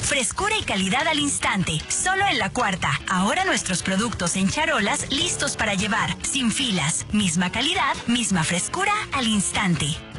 Frescura y calidad al instante, solo en La Cuarta. Ahora nuestros productos en charolas listos para llevar, sin filas. Misma calidad, misma frescura al instante.